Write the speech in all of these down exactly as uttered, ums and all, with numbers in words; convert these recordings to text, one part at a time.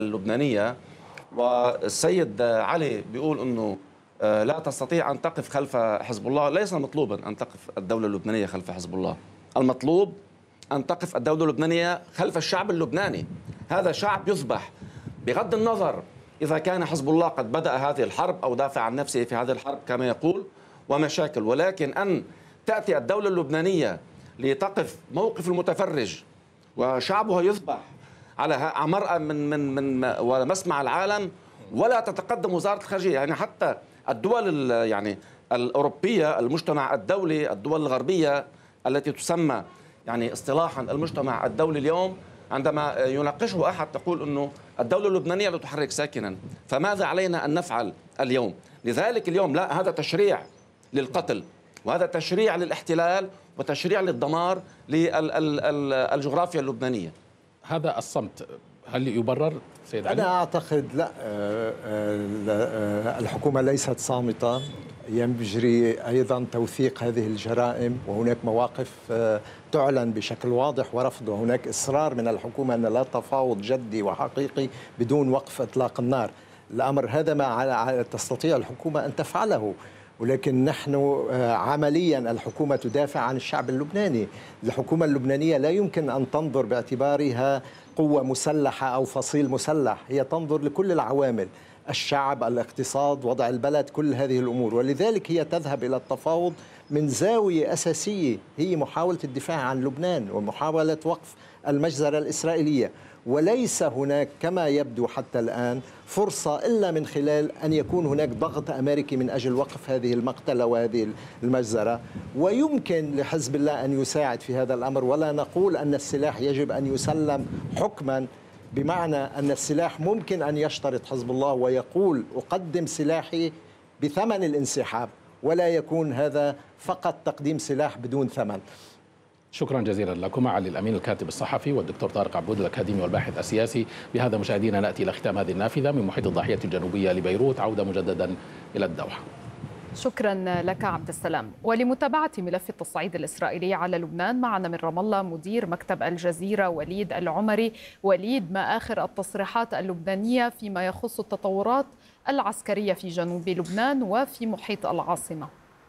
اللبنانية. والسيد علي بيقول أنه لا تستطيع أن تقف خلف حزب الله. ليس مطلوبا أن تقف الدولة اللبنانية خلف حزب الله، المطلوب أن تقف الدولة اللبنانية خلف الشعب اللبناني. هذا شعب يذبح بغض النظر إذا كان حزب الله قد بدأ هذه الحرب أو دافع عن نفسه في هذه الحرب كما يقول ومشاكل، ولكن أن تأتي الدولة اللبنانية لتقف موقف المتفرج وشعبها يذبح على مرأى من من من ومسمع العالم، ولا تتقدم وزارة الخارجية. يعني حتى الدول يعني الأوروبية، المجتمع الدولي، الدول الغربية التي تسمى يعني اصطلاحا المجتمع الدولي اليوم، عندما يناقشه أحد تقول أنه الدولة اللبنانية لا تحرك ساكنا. فماذا علينا أن نفعل اليوم؟ لذلك اليوم لا، هذا تشريع للقتل، وهذا تشريع للاحتلال، وتشريع للدمار للجغرافيا اللبنانية. هذا الصمت هل يبرر سيد علي؟ أنا أعتقد لا، الحكومة ليست صامتة، يجري أيضا توثيق هذه الجرائم، وهناك مواقف تعلن بشكل واضح ورفض، وهناك إصرار من الحكومة أن لا تفاوض جدي وحقيقي بدون وقف إطلاق النار. الأمر هذا ما تستطيع الحكومة أن تفعله، ولكن نحن عمليا الحكومة تدافع عن الشعب اللبناني. الحكومة اللبنانية لا يمكن أن تنظر باعتبارها قوة مسلحة أو فصيل مسلح، هي تنظر لكل العوامل، الشعب، الاقتصاد، وضع البلد، كل هذه الأمور، ولذلك هي تذهب إلى التفاوض من زاوية أساسية هي محاولة الدفاع عن لبنان ومحاولة وقف المجزرة الإسرائيلية. وليس هناك كما يبدو حتى الآن فرصة إلا من خلال أن يكون هناك ضغط أمريكي من أجل وقف هذه المقتلة وهذه المجزرة، ويمكن لحزب الله أن يساعد في هذا الأمر. ولا نقول أن السلاح يجب أن يسلم حكما، بمعنى أن السلاح ممكن أن يشترط حزب الله ويقول أقدم سلاحي بثمن الانسحاب، ولا يكون هذا فقط تقديم سلاح بدون ثمن. شكرا جزيلا لكم علي الأمين الكاتب الصحفي والدكتور طارق عبود الأكاديمي والباحث السياسي. بهذا مشاهدينا نأتي إلى ختام هذه النافذة من محيط الضاحية الجنوبية لبيروت، عودة مجددا إلى الدوحة. شكرا لك عبد السلام. ولمتابعة ملف التصعيد الإسرائيلي على لبنان معنا من رام الله مدير مكتب الجزيرة وليد العمري. وليد، ما آخر التصريحات اللبنانية فيما يخص التطورات العسكرية في جنوب لبنان وفي محيط العاصمة؟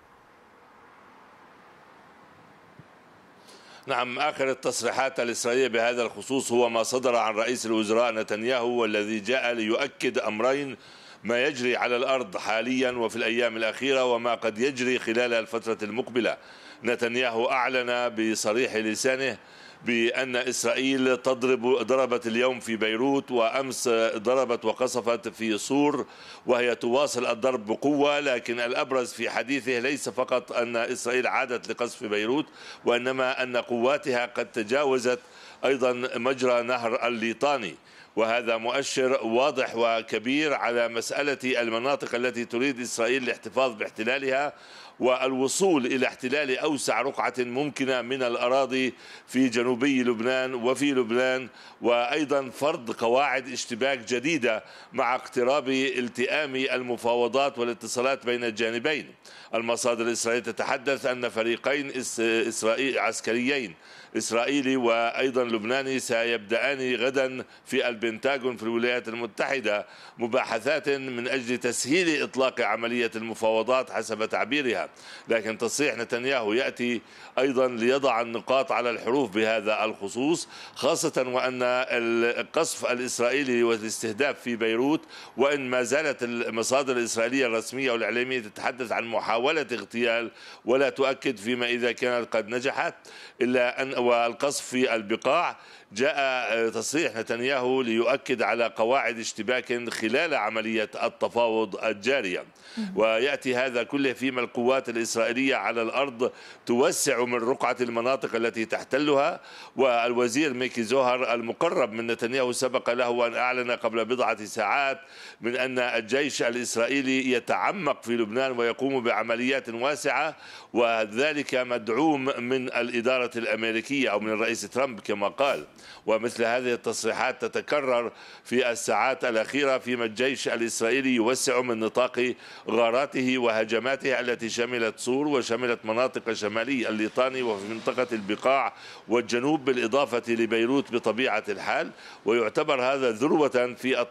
نعم، آخر التصريحات الإسرائيلية بهذا الخصوص هو ما صدر عن رئيس الوزراء نتنياهو، والذي جاء ليؤكد أمرين: ما يجري على الأرض حاليا وفي الأيام الأخيرة، وما قد يجري خلال الفترة المقبلة. نتنياهو أعلن بصريح لسانه بأن إسرائيل تضرب ضربت اليوم في بيروت، وأمس ضربت وقصفت في صور، وهي تواصل الضرب بقوة. لكن الأبرز في حديثه ليس فقط أن إسرائيل عادت لقصف بيروت، وإنما أن قواتها قد تجاوزت أيضا مجرى نهر الليطاني، وهذا مؤشر واضح وكبير على مسألة المناطق التي تريد إسرائيل الاحتفاظ باحتلالها والوصول إلى احتلال أوسع رقعة ممكنة من الأراضي في جنوبي لبنان وفي لبنان، وأيضا فرض قواعد اشتباك جديدة مع اقتراب التئام المفاوضات والاتصالات بين الجانبين. المصادر الإسرائيلية تتحدث أن فريقين إسرائيلي عسكريين إسرائيلي وأيضا لبناني سيبدأان غدا في البنتاغون في الولايات المتحدة مباحثات من أجل تسهيل إطلاق عملية المفاوضات حسب تعبيرها. لكن تصريح نتنياهو يأتي أيضا ليضع النقاط على الحروف بهذا الخصوص، خاصة وأن القصف الإسرائيلي والاستهداف في بيروت، وإن ما زالت المصادر الإسرائيلية الرسمية والإعلامية تتحدث عن محاولة اغتيال ولا تؤكد فيما إذا كانت قد نجحت، إلا أن والقصف في البقاع. جاء تصريح نتنياهو ليؤكد على قواعد اشتباك خلال عملية التفاوض الجارية، ويأتي هذا كله فيما القوات الإسرائيلية على الأرض توسع من رقعة المناطق التي تحتلها. والوزير ميكي زوهر المقرب من نتنياهو سبق له أن أعلن قبل بضعة ساعات من أن الجيش الإسرائيلي يتعمق في لبنان ويقوم بعمليات واسعة، وذلك مدعوم من الإدارة الأمريكية أو من الرئيس ترامب كما قال. ومثل هذه التصريحات تتكرر في الساعات الأخيرة فيما الجيش الإسرائيلي يوسع من نطاق غاراته وهجماته التي شملت صور وشملت مناطق شمالي الليطاني وفي منطقة البقاع والجنوب بالإضافة لبيروت بطبيعة الحال، ويعتبر هذا ذروة في